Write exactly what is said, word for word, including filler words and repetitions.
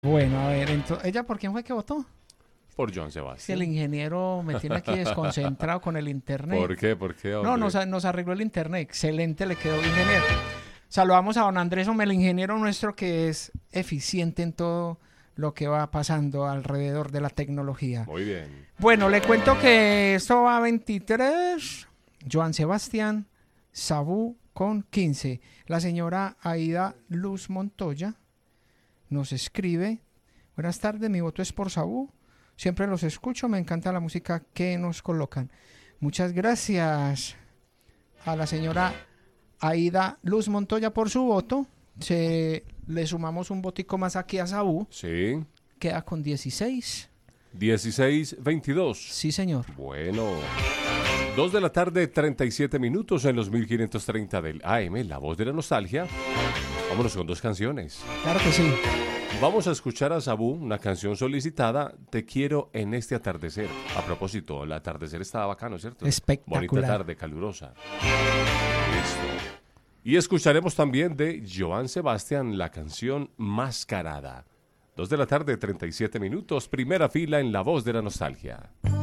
Bueno, a ver, entonces, ¿ella por quién fue que votó? Por Joan Si el Sebastián. ingeniero me tiene aquí desconcentrado con el internet. ¿Por qué? ¿Por qué, No, hombre? nos, a- nos arregló el internet. Excelente le quedó, ingeniero. Saludamos a don Andrés Omel, el ingeniero nuestro que es eficiente en todo lo que va pasando alrededor de la tecnología. Muy bien. Bueno, le cuento que esto va a veintitrés. Joan Sebastián, Sabú con quince. La señora Aida Luz Montoya nos escribe: buenas tardes, mi voto es por Sabú. Siempre los escucho, me encanta la música que nos colocan. Muchas gracias a la señora Aida Luz Montoya por su voto. Se, le sumamos un votico más aquí a Sabú. Sí. Queda con dieciséis. dieciséis veintidós. Sí, señor. Bueno. Dos de la tarde, treinta y siete minutos en los mil quinientos treinta del A M, La Voz de la Nostalgia. Vámonos con dos canciones. Claro que sí. Vamos a escuchar a Sabú, una canción solicitada, Te quiero en este atardecer. A propósito, el atardecer estaba bacano, ¿cierto? Espectacular. Bonita tarde, calurosa. Listo. Y escucharemos también de Joan Sebastián la canción Mascarada. Dos de la tarde, treinta y siete minutos, primera fila en La Voz de la Nostalgia.